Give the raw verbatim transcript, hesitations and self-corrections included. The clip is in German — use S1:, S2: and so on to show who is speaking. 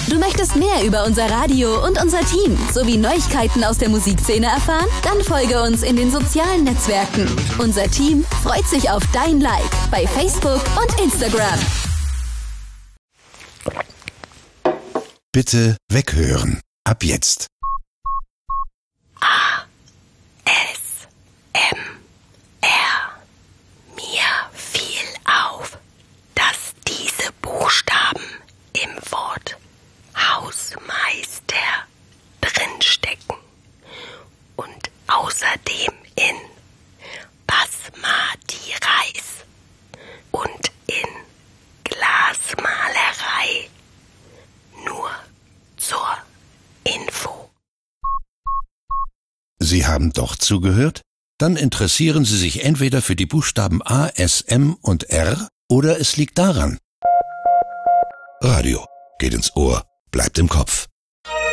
S1: Du möchtest mehr über unser Radio und unser Team sowie Neuigkeiten aus der Musikszene erfahren? Dann folge uns in den sozialen Netzwerken. Unser Team freut sich auf dein Like bei Facebook und Instagram.
S2: Bitte weghören. Ab jetzt.
S3: A. S. M. R. Mir fiel auf, dass diese Buchstaben im Wort Hausmeister drinstecken und außerdem in Basmati Reis und in Glasmalerei. Nur zur Info.
S2: Sie haben doch zugehört? Dann interessieren Sie sich entweder für die Buchstaben A, S, M und R oder es liegt daran. Radio geht ins Ohr, bleibt im Kopf.